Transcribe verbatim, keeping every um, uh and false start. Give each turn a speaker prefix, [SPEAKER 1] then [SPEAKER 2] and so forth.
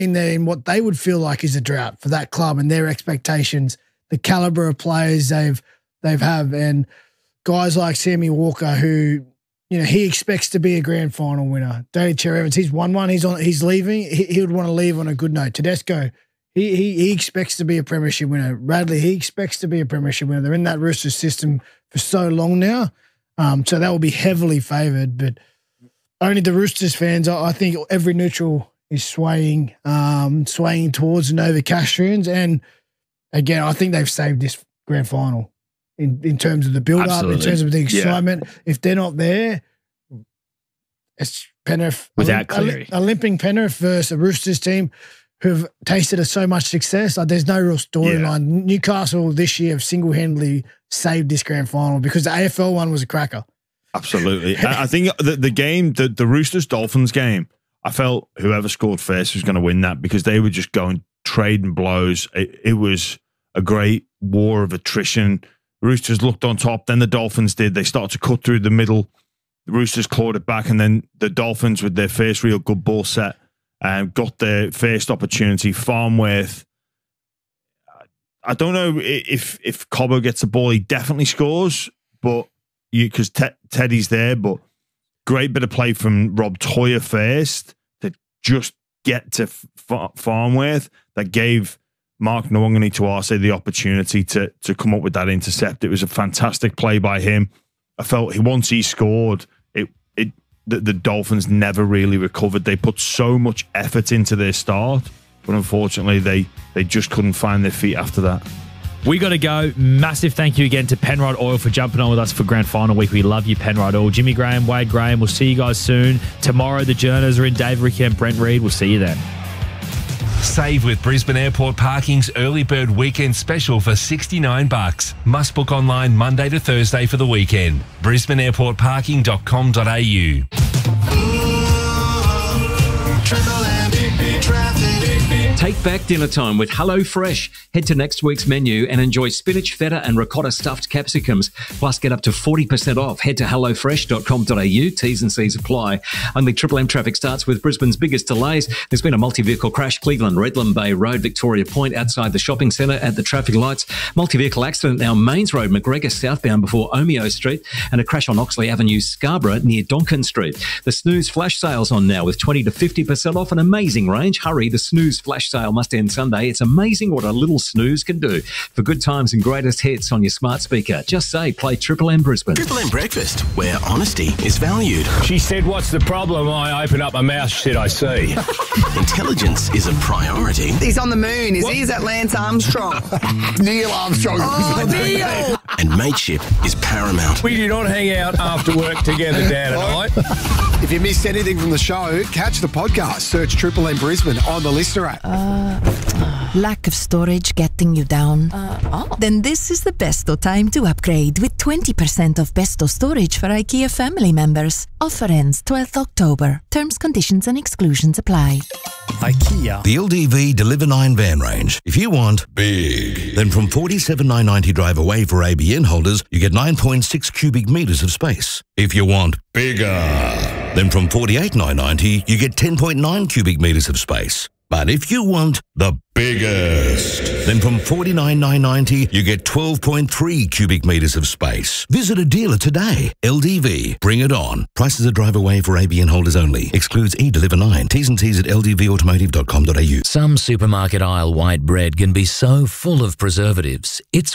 [SPEAKER 1] in there in what they would feel like is a drought for that club and their expectations, the caliber of players they've they've have, and guys like Sammy Walker, who, you know, he expects to be a grand final winner. Daly Cherry Evans, he's won one. He's on. He's leaving. He, he would want to leave on a good note. Tedesco, he he he expects to be a premiership winner. Radley, he expects to be a premiership winner. They're in that Roosters system for so long now, um, so that will be heavily favoured. But only the Roosters fans, I, I think, every neutral is swaying, um, swaying towards the Novocastrians. And again, I think they've saved this grand final in, in terms of the build-up, in terms of the excitement. Yeah. If they're not there, it's Penrith.
[SPEAKER 2] Without
[SPEAKER 1] a,
[SPEAKER 2] Cleary.
[SPEAKER 1] A, a limping Penrith versus a Roosters team who've tasted so much success. Like, there's no real storyline. Yeah. Newcastle this year have single-handedly saved this grand final because the A F L one was a cracker.
[SPEAKER 3] Absolutely. I think the, the game, the, the Roosters-Dolphins game, I felt whoever scored first was going to win that because they were just going trading blows. It, it was a great war of attrition. Roosters looked on top, then the Dolphins did. They started to cut through the middle. The Roosters clawed it back, and then the Dolphins, with their first real good ball set, um, got their first opportunity. Farnworth, I don't know if if Cobbo gets the ball, he definitely scores, but you because te Teddy's there, but great bit of play from Rob Toyer first to just get to F Farnworth that gave Mark Nwangani to Arce the opportunity to to come up with that intercept. It was a fantastic play by him. I felt he once he scored, it it the, the Dolphins never really recovered. They put so much effort into their start, but unfortunately they they just couldn't find their feet after that.
[SPEAKER 2] We got to go. Massive thank you again to Penrite Oil for jumping on with us for Grand Final Week. We love you, Penrite Oil. Jimmy Graham, Wade Graham, we'll see you guys soon. Tomorrow, the Journers are in. Dave Ricky and Brent Reed. We'll see you then.
[SPEAKER 4] Save with Brisbane Airport Parking's early bird weekend special for sixty-nine bucks. Must book online Monday to Thursday for the weekend. brisbane airport parking dot com dot a u.
[SPEAKER 5] Take back dinner time with HelloFresh. Head to next week's menu and enjoy spinach, feta and ricotta stuffed capsicums. Plus, get up to forty percent off. Head to hello fresh dot com dot a u. T's and C's apply. Only Triple M traffic starts with Brisbane's biggest delays. There's been a multi-vehicle crash, Cleveland, Redland Bay Road, Victoria Point, outside the shopping centre at the traffic lights. Multi-vehicle accident now Mains Road, McGregor southbound before Omeo Street. And a crash on Oxley Avenue, Scarborough, near Donkin Street. The Snooze flash sale's on now with twenty to fifty percent off an amazing range. Hurry, the Snooze flash sale must end Sunday. It's amazing what a little snooze can do. For good times and greatest hits on your smart speaker, just say play Triple M Brisbane.
[SPEAKER 6] Triple M Breakfast, where honesty is valued.
[SPEAKER 7] She said, "What's the problem?" I open up my mouth, she said, "I see."
[SPEAKER 6] Intelligence is a priority.
[SPEAKER 8] He's on the moon, is what? He? Is that Lance Armstrong? Neil Armstrong.
[SPEAKER 6] Oh, Neil! And mateship is paramount.
[SPEAKER 7] We do not hang out after work together, Dad and I.
[SPEAKER 9] If you missed anything from the show, catch the podcast. Search Triple M Brisbane on the Listener app.
[SPEAKER 10] Uh, lack of storage getting you down? Uh, oh. Then this is the besto time to upgrade with twenty percent off besto storage for IKEA family members. Offer ends twelfth October. Terms, conditions and exclusions apply.
[SPEAKER 11] IKEA. The L D V Deliver nine van range. If you want big, then from forty-seven thousand nine hundred ninety drive away for A B N holders, you get nine point six cubic metres of space. If you want bigger, then from forty-eight thousand nine hundred ninety, you get ten point nine cubic metres of space. But if you want the biggest, then from forty-nine thousand nine hundred ninety, you get twelve point three cubic metres of space. Visit a dealer today. L D V, bring it on. Prices are drive away for A B N holders only. Excludes e-Deliver nine. T's and C's at l d v automotive dot com dot a u.
[SPEAKER 12] Some supermarket aisle white bread can be so full of preservatives, it's